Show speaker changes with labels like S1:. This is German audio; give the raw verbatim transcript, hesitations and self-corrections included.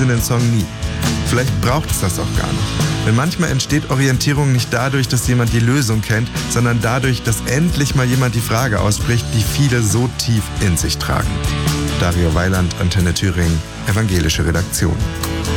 S1: in den Song nie. Vielleicht braucht es das auch gar nicht. Denn manchmal entsteht Orientierung nicht dadurch, dass jemand die Lösung kennt, sondern dadurch, dass endlich mal jemand die Frage ausspricht, die viele so tief in sich tragen. Dario Weiland, Antenne Thüringen, evangelische Redaktion.